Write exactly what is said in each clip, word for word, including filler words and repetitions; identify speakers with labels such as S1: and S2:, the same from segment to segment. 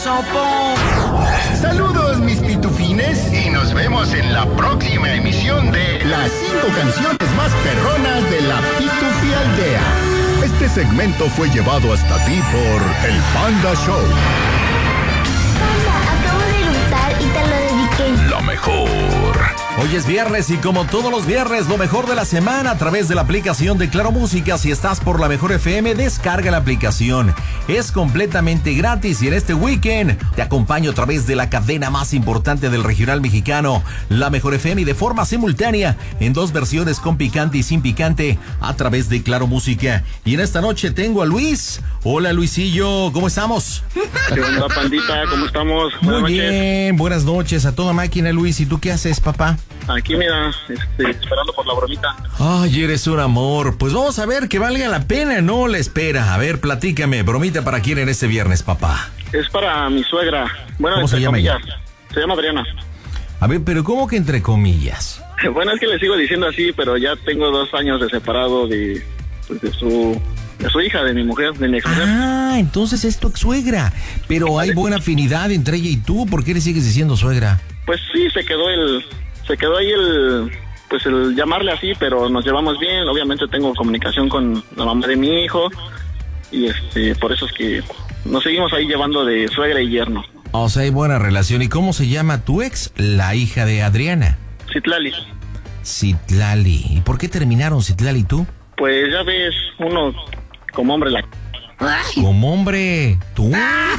S1: Saludos, mis pitufines, y nos vemos en la próxima emisión de las cinco canciones más perronas de la Pitufi Aldea. Este segmento fue llevado hasta ti por el Panda Show.
S2: Panda, acabo de eructar y te lo dediqué.
S3: La mejor. Hoy es viernes y como todos los viernes, lo mejor de la semana a través de la aplicación de Claro Música. Si estás por la Mejor F M, descarga la aplicación. Es completamente gratis y en este weekend te acompaño a través de la cadena más importante del regional mexicano, La Mejor F M, y de forma simultánea en dos versiones, con picante y sin picante, a través de Claro Música. Y en esta noche tengo a Luis. Hola, Luisillo, ¿cómo estamos?
S4: ¿Qué onda, pandita? ¿Cómo estamos?
S3: Muy bien, buenas noches a toda máquina, Luis. ¿Y tú qué haces, papá?
S4: Aquí, mira, este, esperando por la bromita.
S3: Ay, eres un amor. Pues vamos a ver que valga la pena, ¿no? La espera. A ver, platícame, bromita para quién en este viernes, papá.
S4: Es para mi suegra. Bueno,
S3: ¿Cómo se llama ella?
S4: Se llama Adriana.
S3: A ver, pero ¿cómo que entre comillas?
S4: Bueno, es que le sigo diciendo así, pero ya tengo dos años de separado de, pues, de su... de su hija, de mi mujer, de mi ex mujer.
S3: Ah, entonces es tu ex suegra. Pero hay buena afinidad entre ella y tú. ¿Por qué le sigues diciendo suegra?
S4: Pues sí, se quedó el... Se quedó ahí el... Pues el llamarle así, pero nos llevamos bien. Obviamente tengo comunicación con la mamá de mi hijo. Y este, por eso es que nos seguimos ahí llevando de suegra y yerno.
S3: O sea, hay buena relación. ¿Y cómo se llama tu ex, la hija de Adriana?
S4: Citlali.
S3: Citlali. ¿Y por qué terminaron, Citlali, y tú?
S4: Pues ya ves, uno como hombre la...
S3: Como hombre, ¿tú?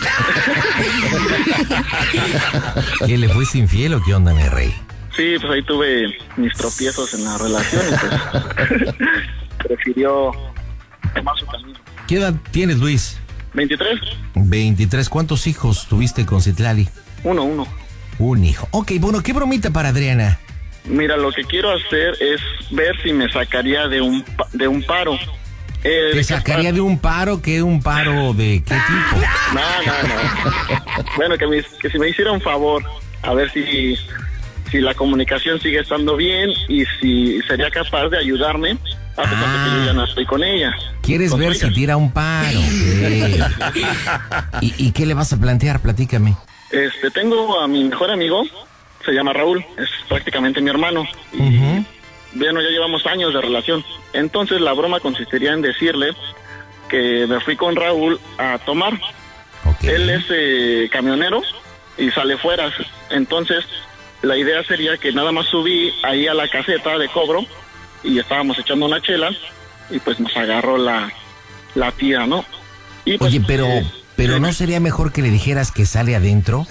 S3: ¿Qué, le fuiste infiel o qué onda, mi rey?
S4: Sí, pues ahí tuve mis tropiezos en la relación y pues prefirió tomar su camino.
S3: ¿Qué edad tienes, Luis?
S4: veintitrés.
S3: veintitrés. ¿Cuántos hijos tuviste con Citlali?
S4: Uno, uno.
S3: Un hijo. Ok, bueno, ¿qué bromita para Adriana?
S4: Mira, lo que quiero hacer es ver si me sacaría de un pa- de un paro. Eh,
S3: ¿Te
S4: ¿de
S3: sacaría
S4: qué
S3: de un paro? ¿Qué un paro de qué tipo?
S4: No, no, no. Bueno, que, me, que si me hiciera un favor, a ver si, si la comunicación sigue estando bien y si sería capaz de ayudarme, a pesar
S3: Ah.
S4: de que yo ya no estoy con ella.
S3: ¿Quieres
S4: Con
S3: ver
S4: su
S3: si
S4: hija.
S3: tira un paro? Ok. ¿Y, ¿Y qué le vas a plantear? Platícame.
S4: Este, tengo a mi mejor amigo, se llama Raúl, es prácticamente mi hermano. Y
S3: Ujú.
S4: bueno, ya llevamos años de relación. Entonces la broma consistiría en decirle que me fui con Raúl a tomar.
S3: Ok.
S4: Él es eh, camionero y sale fuera. Entonces la idea sería que nada más subí ahí a la caseta de cobro y estábamos echando una chela y pues nos agarró la, la tía, ¿no? Y pues,
S3: Oye, pero,
S4: eh,
S3: pero ¿no sería mejor que le dijeras que sale adentro?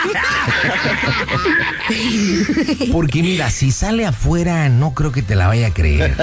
S3: Porque mira, si sale afuera, no creo que te la vaya a creer.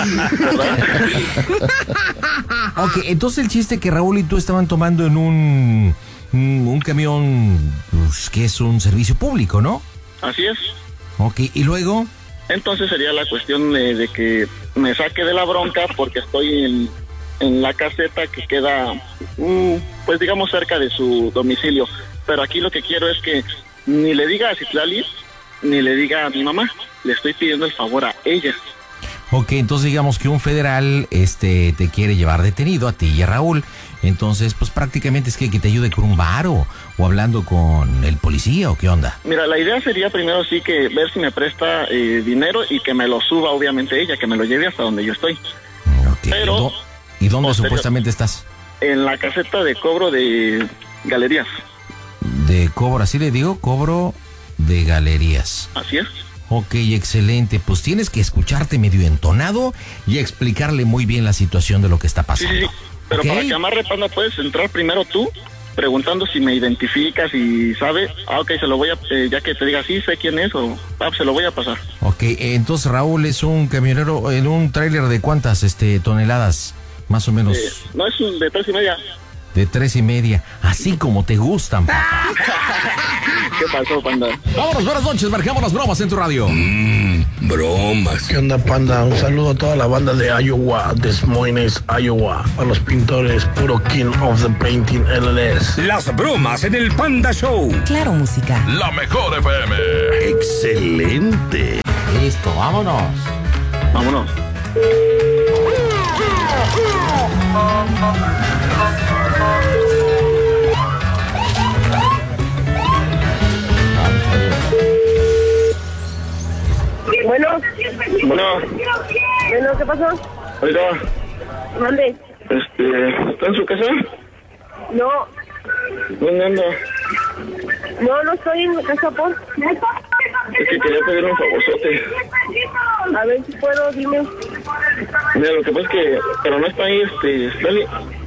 S3: Ok, entonces el chiste que Raúl y tú estaban tomando en un, un camión, pues, que es un servicio público, ¿no?
S4: Así es.
S3: Ok, y luego...
S4: Entonces sería la cuestión de, de que me saque de la bronca porque estoy en, en la caseta que queda, mm, pues digamos, cerca de su domicilio. Pero aquí lo que quiero es que ni le diga a Citlali, ni le diga a mi mamá. Le estoy pidiendo el favor a ella.
S3: Ok, entonces digamos que un federal este, te quiere llevar detenido a ti y a Raúl. Entonces, pues prácticamente es que, que te ayude con un varo o hablando con el policía o qué onda.
S4: Mira, la idea sería primero sí que ver si me presta eh, dinero y que me lo suba obviamente ella, que me lo lleve hasta donde yo estoy.
S3: Okay.
S4: Pero-
S3: ¿Y, do- ¿y dónde
S4: posterior-
S3: supuestamente estás?
S4: En la caseta de cobro de galerías.
S3: De cobro, así le digo, cobro de galerías.
S4: Así es.
S3: Ok, excelente. Pues tienes que escucharte medio entonado y explicarle muy bien la situación de lo que está
S4: Sí,
S3: pasando.
S4: sí, sí. Pero
S3: ¿Ok?
S4: para que amarre, Panda, puedes entrar primero tú, preguntando si me identificas y sabe. Ah, ok, se lo voy a, eh, ya que te diga sí, sé quién es, o ah, se lo voy a pasar.
S3: Ok, entonces Raúl es un camionero en un tráiler de cuántas este, toneladas, más o menos.
S4: Eh, no es un de tres y media.
S3: De tres y media, así como te gustan, papá.
S4: ¿Qué pasó, Panda?
S3: Vámonos, buenas noches, marcamos las bromas en tu radio.
S5: Mmm, bromas.
S6: ¿Qué onda, Panda? Un saludo a toda la banda de Iowa, Des Moines, Iowa. A los pintores, puro King of the Painting L L S.
S5: Las bromas en el Panda Show.
S7: Claro Música.
S3: La mejor F M.
S5: Excelente.
S3: Listo, vámonos.
S4: Vámonos. Bueno.
S7: Bueno, ¿qué pasó?
S4: Oiga.
S7: ¿Dónde?
S4: Este, ¿está en su casa?
S7: No.
S4: ¿Dónde anda?
S7: No, no estoy en mi casa, por.
S4: Es que quería pedir un favorzote.
S7: A ver si puedo, dime.
S4: Mira, lo que pasa es que, pero no está ahí, este, Dali.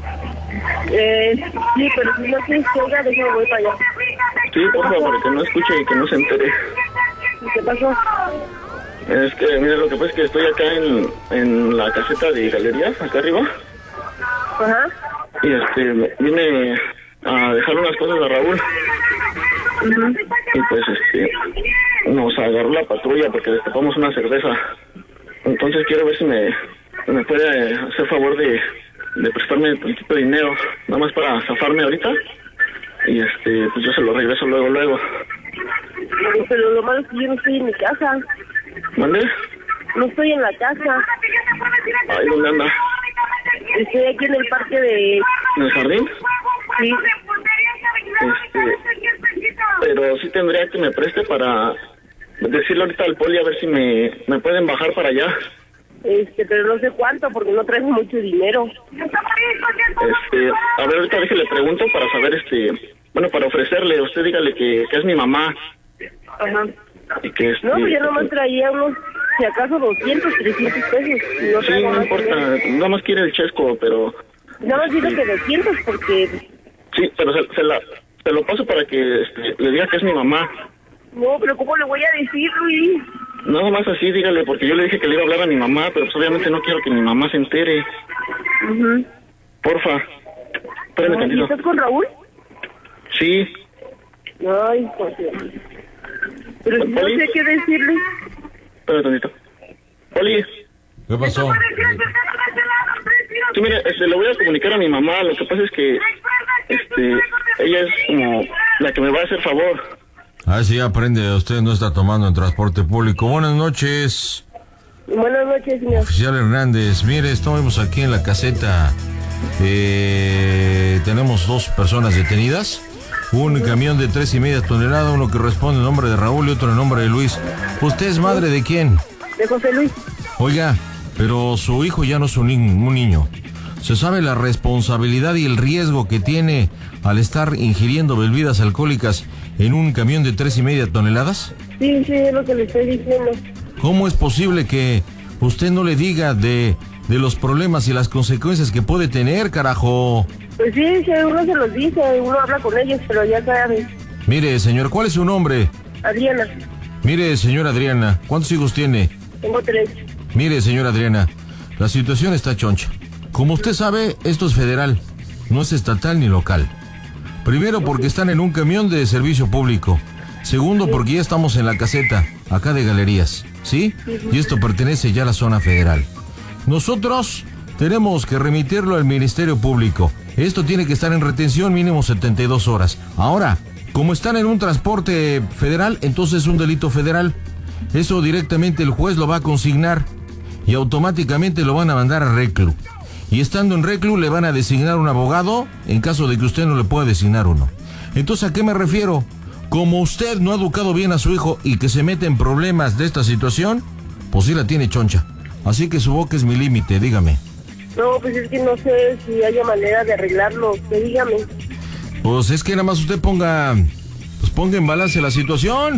S7: Eh, sí, pero si no quieres que oiga, déjame voy para allá.
S4: Sí, por favor, para que no escuche y que no se entere.
S7: ¿Qué pasó?
S4: Es que, mira, lo que pasa es que estoy acá en, en la caseta de galerías, acá arriba.
S7: Ajá.
S4: Y este, vine a dejar unas cosas a Raúl.
S7: Uh-huh.
S4: Y pues, este, nos agarró la patrulla porque destapamos una cerveza. Entonces quiero ver si me, me puede hacer favor de, de prestarme un poquito de dinero, nada más para zafarme ahorita. Y este, pues yo se lo regreso luego, luego.
S7: Pero lo malo es que yo no estoy en mi casa.
S4: ¿Mande?
S7: No estoy en la casa.
S4: Ay, ¿dónde anda?
S7: Estoy aquí en el parque de...
S4: ¿En el jardín?
S7: Sí.
S4: Este, pero sí tendría que me preste para decirle ahorita al poli a ver si me, me pueden bajar para allá.
S7: Este, pero no sé cuánto porque no traigo mucho dinero.
S4: Este, a ver, ahorita déjele pregunto para saber, este, bueno, para ofrecerle, usted dígale que, que es mi mamá.
S7: Ajá.
S4: Y que este,
S7: No, pues yo nomás traía unos, si acaso doscientos, trescientos pesos. No
S4: sí, no importa, nada más quiere el chesco, pero...
S7: Nada más digo que doscientos porque...
S4: Sí, pero se, se, la, se lo paso para que este, le diga que es mi mamá.
S7: No, pero ¿cómo le voy a decir, Luis?
S4: Nada más así, dígale, porque yo le dije que le iba a hablar a mi mamá, pero pues obviamente no quiero que mi mamá se entere.
S7: Uh-huh.
S4: Porfa, espérame tantito.
S7: ¿Y estás con Raúl?
S4: Sí.
S7: Ay, José. Pero si no sé qué decirle.
S4: Espérame tantito. Poli.
S3: ¿Qué pasó?
S4: Sí, mire, este, le voy a comunicar a mi mamá. Lo que pasa es que este, ella es como la que me va a hacer favor.
S3: A ver si ya aprende, usted no está tomando en transporte público. Buenas noches.
S7: Buenas noches, señor.
S3: Oficial Hernández, mire, estamos aquí en la caseta. Eh, tenemos dos personas detenidas. Un camión de tres y media toneladas, uno que responde en nombre de Raúl y otro en nombre de Luis. ¿Usted es madre de quién?
S7: De José Luis.
S3: Oiga, pero su hijo ya no es un, ni- un niño. ¿Se sabe la responsabilidad y el riesgo que tiene al estar ingiriendo bebidas alcohólicas en un camión de tres y media toneladas?
S7: Sí, sí, es lo que le estoy diciendo.
S3: ¿Cómo es posible que usted no le diga de, de los problemas y las consecuencias que puede tener, carajo?
S7: Pues sí, sí, uno se los dice, uno habla con ellos, pero ya sabes.
S3: Mire, señor, ¿cuál es su nombre?
S7: Adriana,
S3: Mire, señora Adriana, ¿cuántos hijos tiene?
S7: tengo tres.
S3: Mire, señora Adriana, la situación está choncha. Como usted sabe, esto es federal, no es estatal ni local. Primero, porque están en un camión de servicio público. Segundo, porque ya estamos en la caseta, acá de galerías, ¿sí? Y esto pertenece ya a la zona federal. Nosotros tenemos que remitirlo al Ministerio Público. Esto tiene que estar en retención mínimo setenta y dos horas. Ahora, como están en un transporte federal, entonces es un delito federal. Eso directamente el juez lo va a consignar y automáticamente lo van a mandar a reclu. Y estando en reclu le van a designar un abogado en caso de que usted no le pueda designar uno. Entonces, ¿a qué me refiero? Como usted no ha educado bien a su hijo y que se mete en problemas de esta situación, pues sí la tiene choncha. Así que su boca es mi límite, dígame.
S7: No, pues es que no sé si haya manera de arreglarlo, usted dígame.
S3: Pues es que nada más usted ponga, pues ponga en balance la situación.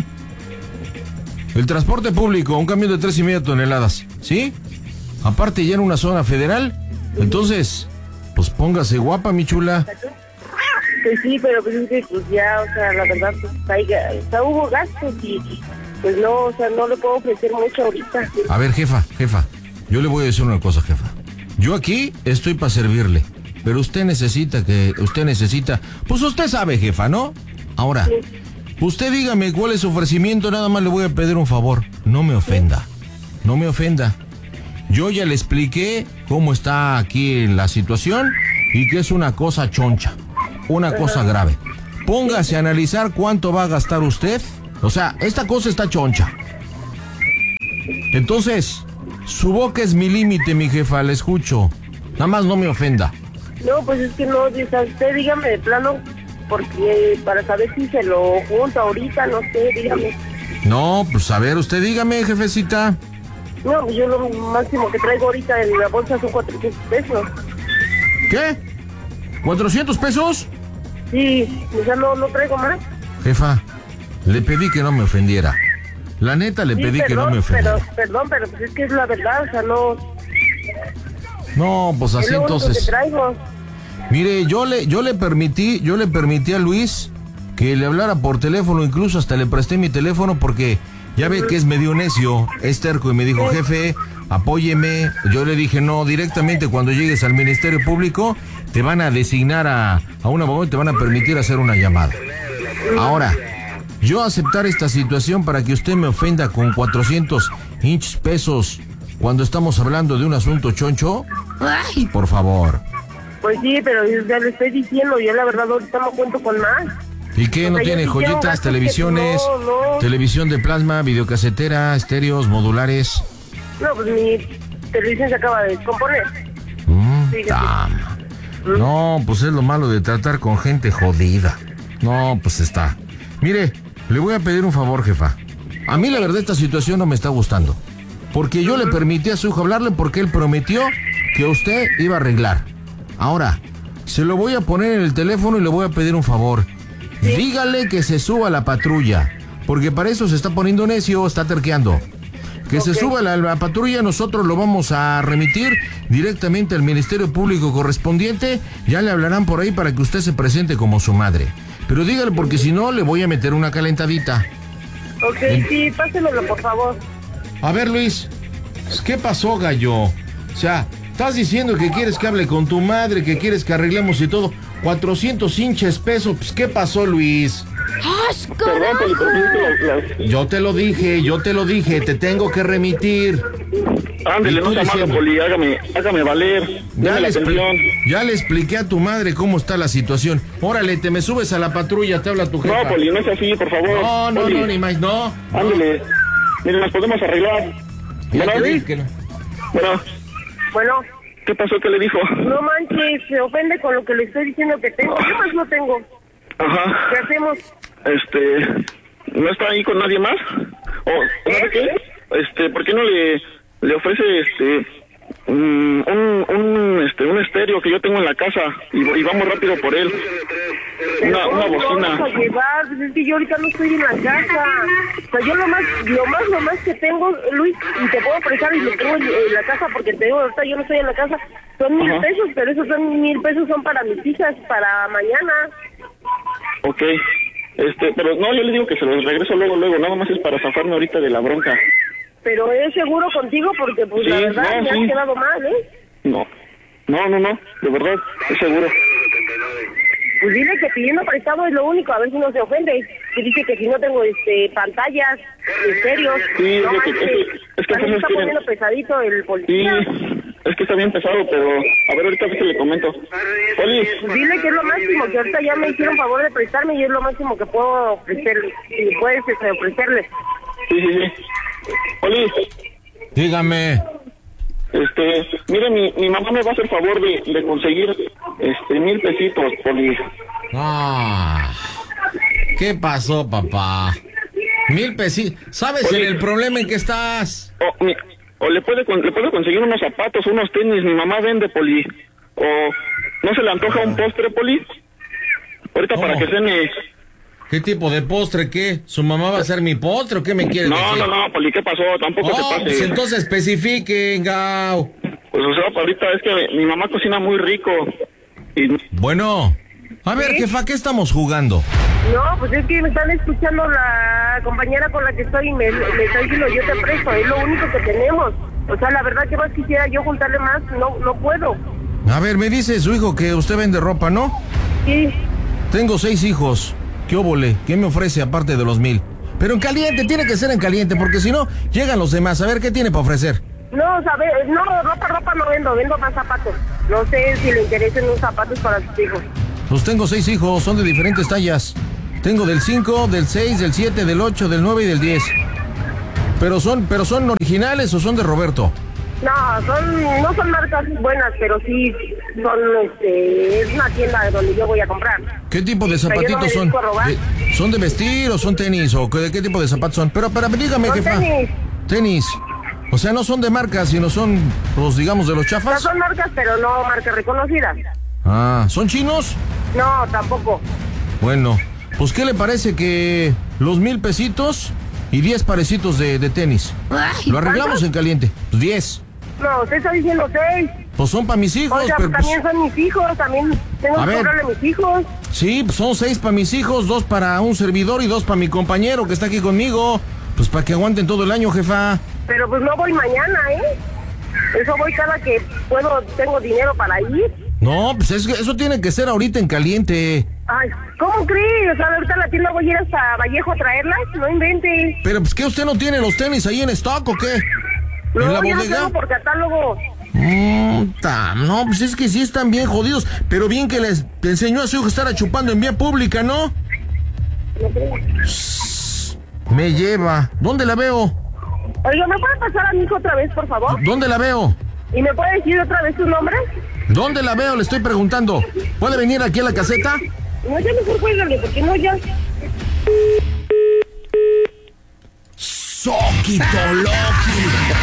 S3: El transporte público, un camión de tres y media toneladas, ¿sí? Aparte ya en una zona federal, entonces, pues póngase guapa, mi chula.
S7: Pues sí, pero pues es que pues ya, o sea, la verdad, pues hay, o sea, hubo gastos y pues no, o sea, no le puedo ofrecer mucho ahorita.
S3: A ver, jefa, jefa, yo le voy a decir una cosa, jefa. Yo aquí estoy para servirle, pero usted necesita que, usted necesita, pues usted sabe, jefa, ¿no? Ahora,
S7: Sí.
S3: usted dígame cuál es su ofrecimiento, nada más le voy a pedir un favor, no me ofenda, no me ofenda. Yo ya le expliqué cómo está aquí la situación y que es una cosa choncha, una cosa grave. Póngase a analizar cuánto va a gastar usted. O sea, esta cosa está choncha. Entonces, su boca es mi límite, mi jefa, le escucho. Nada más no me ofenda.
S7: No, pues es que no, o sea, usted dígame de plano, porque para saber si se lo junta ahorita, no sé, dígame.
S3: No, pues a ver, usted dígame, jefecita.
S7: No, pues yo lo máximo que traigo ahorita en la bolsa son cuatrocientos pesos.
S3: ¿Qué? ¿cuatrocientos pesos?
S7: Sí, o sea, no, no traigo más.
S3: Jefa, le pedí que no me ofendiera. La neta, le
S7: Sí,
S3: pedí
S7: perdón,
S3: que no me ofendiera.
S7: Pero, perdón, pero pues es que es la verdad, o sea, no...
S3: No, pues así
S7: es lo único
S3: entonces.
S7: que traigo.
S3: Mire, yo le, yo le permití, yo le permití a Luis que le hablara por teléfono, incluso hasta le presté mi teléfono porque ya ve que es medio necio, es terco y me dijo, jefe, apóyeme. Yo le dije, no, directamente cuando llegues al Ministerio Público te van a designar a, a un abogado y te van a permitir hacer una llamada. Ahora, yo aceptar esta situación para que usted me ofenda con cuatrocientos hinchos pesos cuando estamos hablando de un asunto choncho, ay, por favor.
S7: Pues sí, pero ya le estoy diciendo, yo la verdad ahorita no cuento con más.
S3: ¿Y qué?
S7: O
S3: ¿No
S7: sea,
S3: tiene
S7: yo sí
S3: joyitas,
S7: quiero gastos
S3: televisiones,
S7: que- no, no.
S3: televisión de plasma, videocasetera, estéreos, modulares?
S7: No, pues mi televisión se acaba de descomponer.
S3: Mm,
S7: Sí,
S3: tama. No, pues es lo malo de tratar con gente jodida. No, pues está. Mire, le voy a pedir un favor, jefa. A mí la verdad esta situación no me está gustando. Porque yo le permití a su hijo hablarle porque él prometió que usted iba a arreglar. Ahora, se lo voy a poner en el teléfono y le voy a pedir un favor. Dígale que se suba a la patrulla. Porque para eso se está poniendo necio, está terqueando. Que se
S7: Ok.
S3: suba a la, la patrulla, nosotros lo vamos a remitir directamente al Ministerio Público correspondiente. Ya le hablarán por ahí para que usted se presente como su madre. Pero dígale porque si no le voy a meter una calentadita.
S7: Ok, sí, pásemelo, por favor.
S3: A ver, Luis, ¿qué pasó, gallo? O sea, estás diciendo que quieres que hable con tu madre, que quieres que arreglemos y todo. cuatrocientos hinches pesos, pues, ¿qué pasó, Luis?
S4: Perdón, Poli, pero es que las- las-
S3: Yo te lo dije, yo te lo dije, te tengo que remitir.
S4: Ándele,
S3: ¿Y tú
S4: no sea malo,
S3: diciendo?
S4: Poli, hágame, hágame valer.
S3: Ya
S4: Deme
S3: le,
S4: la
S3: expli-
S4: atención.
S3: ya le expliqué a tu madre cómo está la situación. Órale, te me subes a la patrulla, te habla tu jefa.
S4: No, Poli, no es así, por favor.
S3: No, no,
S4: Poli,
S3: no, ni más, no.
S4: Ándele. Mire, nos podemos arreglar.
S3: Ya
S4: Bueno,
S3: te
S4: Luis,
S3: dije que no.
S4: bueno,
S7: Bueno,
S4: ¿qué pasó? ¿Qué le dijo?
S7: no manches, se ofende con lo que le estoy diciendo que tengo. ¿Qué más no tengo?
S4: Ajá.
S7: ¿Qué hacemos?
S4: Este, ¿no está ahí con nadie más? ¿O sabe qué? Este, ¿por qué no le, le ofrece este mm, un, un este un estéreo que yo tengo en la casa y, y vamos rápido por él? Una,
S7: Pero
S4: una
S7: ¿cómo lo
S4: bocina.
S7: vamos a llevar? Pues es que yo ahorita no estoy en la casa. O sea, yo lo más, lo más, lo más que tengo, Luis, y te puedo prestar y lo tengo en, en la casa porque te digo, ahorita yo no estoy en la casa, son mil
S4: Ajá.
S7: pesos, pero esos son mil pesos son para mis hijas, para mañana.
S4: Ok. Este, pero no, yo le digo que se los regreso luego, luego, nada más es para zafarme ahorita de la bronca.
S7: Pero es seguro contigo porque, pues,
S4: Sí,
S7: la verdad,
S4: no,
S7: me
S4: sí.
S7: has quedado mal, ¿eh?
S4: No, no, no, no, de verdad, es seguro.
S7: Pues dile que pidiendo prestado es lo único, a ver si no se ofende. Que dice que si no tengo este pantallas, estéreos.
S4: Sí, es
S7: no
S4: lo que-
S7: manches,
S4: es que- es que
S7: también
S4: apenas
S7: está
S4: tienen-
S7: poniendo pesadito el
S4: Sí,
S7: policía.
S4: es que está bien pesado, pero a ver, ahorita que le comento. Poli,
S7: Pues dile que es lo máximo, que ahorita ya me hicieron favor de prestarme y es lo máximo que puedo ofrecerle. Si puedes este, ofrecerle.
S4: sí, sí, sí. Poli,
S3: Dígame.
S4: este, mire, mi, mi mamá me va a hacer favor de, de conseguir, este, mil pesitos, Poli.
S3: Ah, ¿qué pasó, papá? Mil pesitos. ¿Sabes en
S4: Oye.
S3: el problema en que estás?
S4: O, mi- o le puede con- le puedo conseguir unos zapatos, unos tenis, mi mamá vende, Poli. O, ¿no se le antoja un postre, Poli? Ahorita
S3: ¿Cómo?
S4: para que cene.
S3: ¿Qué tipo de postre? ¿Qué? ¿Su mamá va a ser mi postre o qué me quiere
S4: No,
S3: decir?
S4: no, no, Poli, ¿qué pasó? Tampoco
S3: Oh,
S4: te
S3: pues
S4: pase.
S3: entonces especifiquen, Gao.
S4: Pues, o sea, ahorita es que mi mamá cocina muy rico. Y
S3: Bueno, a ver, jefa, ¿qué estamos jugando?
S7: No, pues es que me están escuchando la compañera con la que estoy y me, me está diciendo yo te presto, es lo único que tenemos. O sea, la verdad que más quisiera yo juntarle más, no no puedo.
S3: A ver, me dice su hijo que usted vende ropa, ¿no?
S7: Sí,
S3: Tengo seis hijos. ¿Qué óvole? ¿Qué me ofrece aparte de los mil? Pero en caliente, tiene que ser en caliente, porque si no, llegan los demás. A ver, ¿qué tiene para ofrecer?
S7: no, sabe, no, ropa, ropa no vendo, vendo más zapatos. No sé si le interesen unos zapatos para sus hijos.
S3: Pues tengo seis hijos, son de diferentes tallas. Tengo del cinco, del seis, del siete, del ocho, del nueve y del diez. Pero son, pero son originales o son de Roberto.
S7: No, son, no son marcas buenas, pero sí son, este, es una tienda donde yo voy a comprar.
S3: ¿Qué tipo de
S7: Pero yo no me
S3: zapatitos son?
S7: dedico a robar.
S3: ¿De- ¿Son de vestir o son tenis? ¿O qué, de qué tipo de zapatos son? Pero, pero dígame,
S7: Son
S3: jefa.
S7: tenis.
S3: Tenis. O sea, no son de marca, sino son, pues, digamos, de los
S7: No
S3: chafas.
S7: son marcas, pero no marcas reconocidas.
S3: Ah, ¿son chinos?
S7: No, tampoco.
S3: Bueno, pues, ¿qué le parece que los mil pesitos y diez parecitos de, de tenis? Lo arreglamos en caliente. Pues diez.
S7: No, usted está diciendo seis.
S3: Pues son para mis hijos,
S7: Oiga,
S3: pero
S7: también
S3: pues,
S7: son mis hijos, también tengo
S3: A
S7: que
S3: ver.
S7: cobrarle a mis hijos.
S3: sí, pues son seis para mis hijos, dos para un servidor y dos para mi compañero que está aquí conmigo. Pues para que aguanten todo el año, jefa.
S7: Pero pues no voy mañana, ¿eh? Eso voy cada que puedo, tengo dinero para ir.
S3: No, pues es que eso tiene que ser ahorita en caliente.
S7: Ay, ¿cómo crees? O sea, ahorita a la tienda voy a ir hasta Vallejo a traerlas, no invente.
S3: Pero pues, ¿qué, usted no tiene los tenis ahí en stock o qué?
S7: No,
S3: ¿En la
S7: yo los
S3: bodega?
S7: tengo por catálogo.
S3: Mm, ta, no, pues es que sí están bien jodidos. Pero bien que les enseñó a su hijo a estar chupando en vía pública, ¿no? Shh, me lleva. ¿Dónde la veo?
S7: Oiga, ¿me puede pasar a mi hijo otra vez, por favor?
S3: ¿Dónde la veo?
S7: ¿Y me puede decir otra vez su nombre?
S3: ¿Dónde la veo? Le estoy preguntando. ¿Puede venir aquí a la caseta?
S7: No, ya mejor cuélgale, porque no, ya...
S3: ¡Soquito Loki!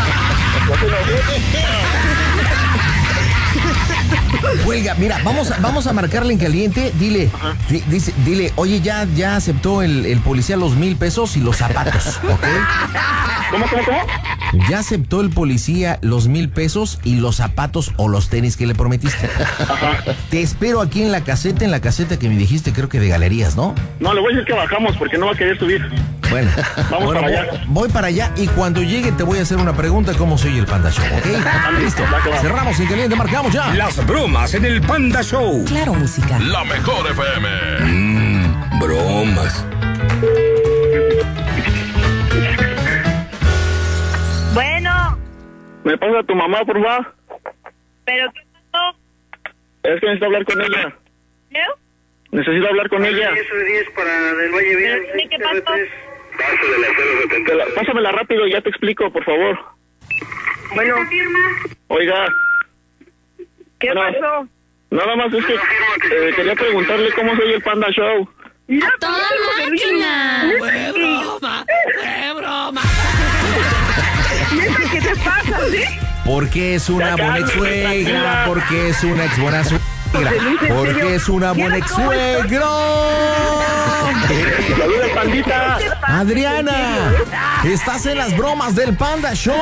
S3: Huelga, mira, vamos a, vamos a marcarle en caliente. Dile, di- dice, dile, oye, ya, ya aceptó el, el policía los mil pesos y los zapatos, ¿ok?
S4: ¿Cómo, cómo, cómo?
S3: Ya aceptó el policía los mil pesos y los zapatos o los tenis que le prometiste. Te espero aquí en la caseta, en la caseta que me dijiste, creo que de galerías, ¿no?
S4: No, le voy a decir que bajamos porque no va a querer subir.
S3: Bueno,
S4: Vamos
S3: bueno,
S4: para
S3: voy,
S4: allá.
S3: voy para allá y cuando llegue te voy a hacer una pregunta cómo soy el Panda Show, ¿ok? Listo,
S4: va que va.
S3: cerramos en caliente, marcamos ya.
S5: Las bromas en el Panda Show.
S8: Claro, música.
S1: La mejor F M.
S5: Mmm, bromas.
S9: Bueno,
S4: ¿Me pasa a tu mamá, por favor?
S9: ¿pero qué pasó?
S4: Es que necesito hablar con ella.
S9: ¿No?
S4: Necesito hablar con ella.
S10: diez para del Valle Bien.
S9: ¿Pero sí, qué pasó?
S4: Te la- Pásamela rápido y ya te explico, por favor.
S7: Bueno,
S4: Oiga,
S7: ¿qué
S4: Bueno.
S7: pasó?
S4: nada más es que eh, quería preguntarle cómo soy el Panda Show.
S7: Mira,
S2: ¡Toda máquina!
S7: ¡Fue broma! ¡Fue broma! ¿Qué te pasa, sí?
S3: Porque es una
S4: Ya
S3: buena ex
S4: cálmate,
S3: suegra,
S4: tranquila.
S3: porque es una ex buena suegra,
S7: José Luis, ¿en
S3: porque
S7: serio?
S3: es una buena ex
S7: ¿Cómo estoy?
S3: suegra.
S4: ¡Saluda, pandita!
S3: Adriana, estás en las bromas del Panda Show.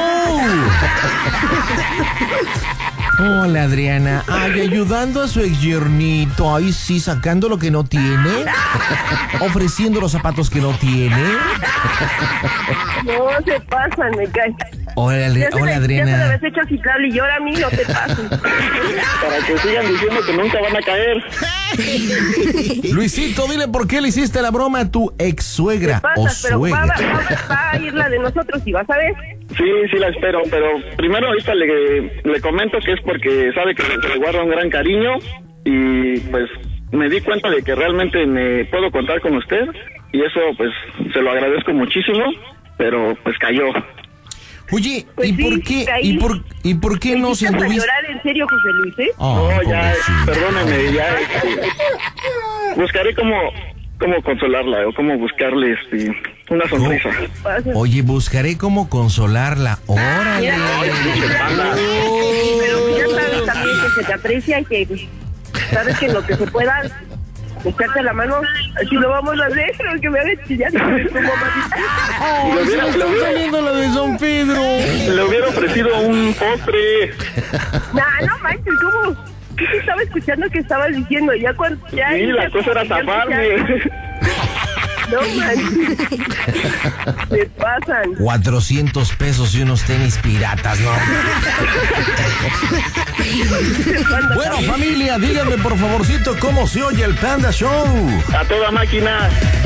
S3: Hola, Adriana. Ay, ayudando a su ex yernito. Ay, sí, sacando lo que no tiene. Ofreciendo los zapatos que no tiene.
S7: No se pasan, me cae.
S3: Hola, Ale-
S7: Ya se
S3: hola
S7: le- Ya se le
S3: Adriana.
S7: habías hecho ciclable y ahora a mí no te pases.
S4: Para que sigan diciendo que nunca van a caer.
S3: Luisito, dile por qué le hiciste la broma a tu ex
S7: Te
S3: suegra o
S7: pasas, pero va,
S3: suegra.
S7: va- va a ir la de nosotros y vas a ver.
S4: Sí, sí la espero, pero primero ahorita le, le comento que es porque sabe que le guarda un gran cariño y pues me di cuenta de que realmente me puedo contar con usted y eso pues se lo agradezco muchísimo, pero pues cayó.
S3: Oye,
S7: Pues
S3: ¿y
S7: sí,
S3: por qué
S7: caí.
S3: y por y por qué
S7: Me
S3: no
S7: hiciste
S3: se
S7: hasta
S3: anduviste?
S7: llorar, en serio, José Luis, ¿eh?
S3: Oh,
S4: No, ya,
S3: pobrecito.
S4: perdóneme, ya este, buscaré cómo, cómo consolarla o cómo buscarle este, una sonrisa.
S7: Pasa.
S3: Oye, buscaré cómo consolarla. Órale.
S7: Pero pues ya sabes también que se te aprecia y que pues, sabes que en lo que se pueda echarte la mano, así lo vamos a hacer, aunque me hagas chillar como mamá.
S3: Oh,
S4: Lo
S3: se
S4: hubiera-
S3: me
S4: lo
S3: está
S4: hubiera-
S3: saliendo la de San Pedro.
S4: Le hubiera ofrecido un postre.
S7: No, no manches, ¿cómo? ¿Qué te estaba escuchando que estabas diciendo? Ya cuando... Ya,
S4: Sí, la
S7: ya-
S4: cosa era
S7: ya
S4: taparme.
S7: escuchaste. No manches. Se pasan.
S3: cuatrocientos pesos y unos tenis piratas, ¿no? Bueno, familia, díganme por favorcito cómo se oye el Panda Show.
S4: A toda máquina.